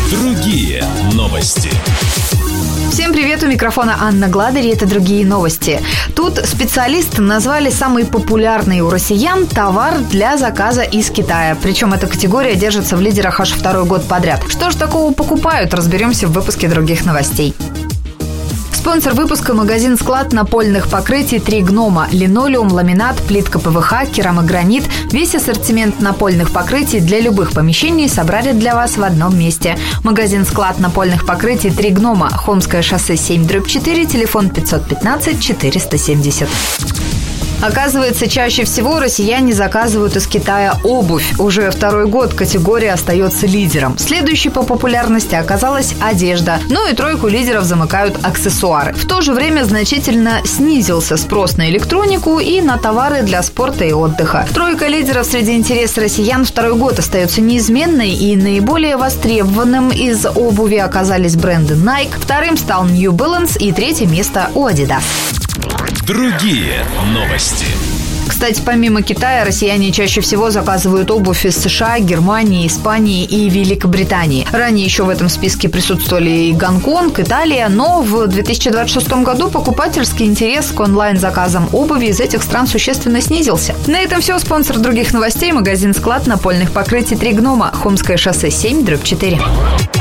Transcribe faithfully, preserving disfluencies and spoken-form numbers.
Другие новости. Всем привет, у микрофона Анна Гладер, и это «Другие новости». Тут специалисты назвали самый популярный у россиян товар для заказа из Китая. Причем эта категория держится в лидерах аж второй год подряд. Что ж такого покупают, разберемся в выпуске других новостей. Спонсор выпуска – магазин-склад напольных покрытий «Три гнома». Линолеум, ламинат, плитка ПВХ, керамогранит. Весь ассортимент напольных покрытий для любых помещений собрали для вас в одном месте. Магазин-склад напольных покрытий «Три гнома». Холмское шоссе семь дробь четыре, телефон пятьсот пятнадцать четыреста семьдесят. Оказывается, чаще всего россияне заказывают из Китая обувь. Уже второй год категория остается лидером. Следующей по популярности оказалась одежда. Ну и тройку лидеров замыкают аксессуары. В то же время значительно снизился спрос на электронику и на товары для спорта и отдыха. Тройка лидеров среди интереса россиян второй год остается неизменной, и наиболее востребованным из обуви оказались бренды Nike, вторым стал New Balance и третье место у Adidas. Другие новости. Кстати, помимо Китая, россияне чаще всего заказывают обувь из США, Германии, Испании и Великобритании. Ранее еще в этом списке присутствовали и Гонконг, Италия, но в две тысячи двадцать шестом году покупательский интерес к онлайн-заказам обуви из этих стран существенно снизился. На этом все. Спонсор других новостей – магазин-склад напольных покрытий «Три гнома». Холмское шоссе семь дробь четыре.